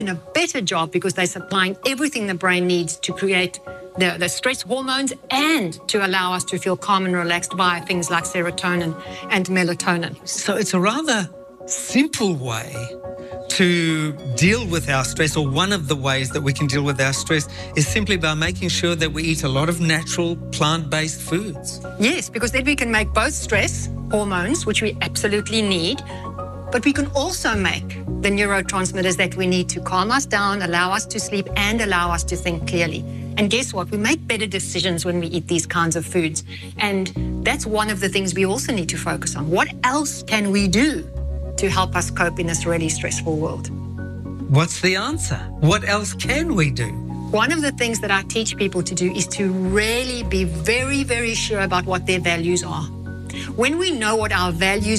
a better job because they're supplying everything the brain needs to create the stress hormones and to allow us to feel calm and relaxed via things like serotonin and melatonin. So it's a rather simple way to deal with our stress, or one of the ways that we can deal with our stress is simply by making sure that we eat a lot of natural plant-based foods. Yes, because then we can make both stress hormones, which we absolutely need, but we can also make the neurotransmitters that we need to calm us down, allow us to sleep, and allow us to think clearly. And guess what? We make better decisions when we eat these kinds of foods. And that's one of the things we also need to focus on. What else can we do to help us cope in this really stressful world? What's the answer? What else can we do? One of the things that I teach people to do is to really be very, very sure about what their values are. When we know what our values